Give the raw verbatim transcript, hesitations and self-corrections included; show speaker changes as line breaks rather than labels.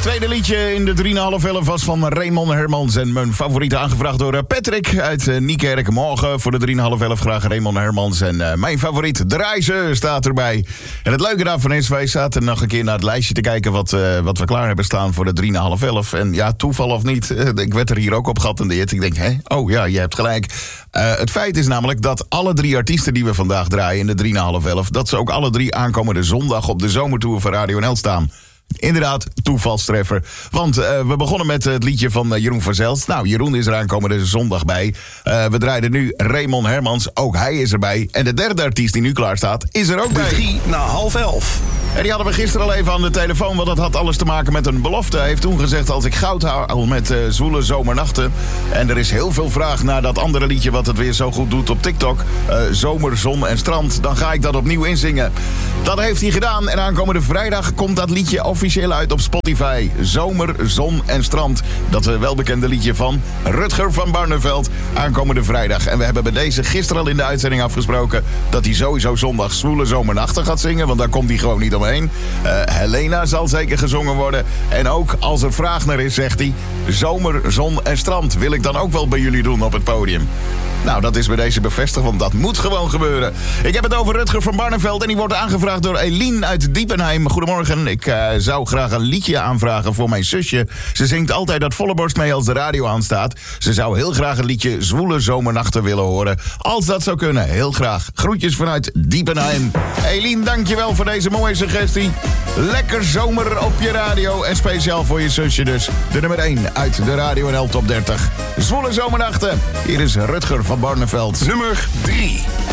Tweede liedje in de drie en een half elf was van Raymond Hermans. En mijn favoriete aangevraagd door Patrick uit uh, Niekerk. Morgen voor de drie en een half elf graag Raymond Hermans. En uh, mijn favoriet, Dreize, staat erbij. En het leuke daarvan is, wij zaten nog een keer naar het lijstje te kijken... wat, uh, wat we klaar hebben staan voor de drie en een half elf. En ja, toeval of niet, uh, ik werd er hier ook op geattendeerd. Ik denk, hè, oh ja, je hebt gelijk. Uh, het feit is namelijk dat alle drie artiesten die we vandaag draaien... in de drie en een half elf, dat ze ook alle drie aankomende zondag... op de zomertour van Radio N L staan. Inderdaad, toevalstreffer. Want uh, we begonnen met het liedje van uh, Jeroen van Zelst. Nou, Jeroen is er aankomende zondag bij. Uh, we draaiden nu Raymond Hermans. Ook hij is erbij. En de derde artiest die nu klaar staat, is er ook bij.
Drie na half elf.
En die hadden we gisteren al even aan de telefoon, want dat had alles te maken met een belofte. Hij heeft toen gezegd, als ik goud haal met uh, zwoele zomernachten... en er is heel veel vraag naar dat andere liedje wat het weer zo goed doet op TikTok... Uh, Zomer, Zon en Strand, dan ga ik dat opnieuw inzingen. Dat heeft hij gedaan en aankomende vrijdag komt dat liedje officieel uit op Spotify. Zomer, Zon en Strand. Dat uh, welbekende liedje van Rutger van Barneveld. Aankomende vrijdag. En we hebben bij deze gisteren al in de uitzending afgesproken... dat hij sowieso zondag zwoele zomernachten gaat zingen, want daar komt hij gewoon niet omheen. Uh, Helena zal zeker gezongen worden. En ook als er vraag naar is, zegt hij... Zomer, Zon en Strand wil ik dan ook wel bij jullie doen op het podium. Nou, dat is bij deze bevestigd, want dat moet gewoon gebeuren. Ik heb het over Rutger van Barneveld en die wordt aangevraagd door Eline uit Diepenheim. Goedemorgen, ik uh, zou graag een liedje aanvragen voor mijn zusje. Ze zingt altijd dat volle borst mee als de radio aanstaat. Ze zou heel graag een liedje Zwoele Zomernachten willen horen. Als dat zou kunnen, heel graag. Groetjes vanuit Diepenheim. Eline, dankjewel voor deze mooie suggestie. Lekker zomer op je radio en speciaal voor je zusje dus. De nummer één uit de Radio N L Top dertig. Zwoele Zomernachten. Hier is Rutger van Barneveld.
Nummer drie.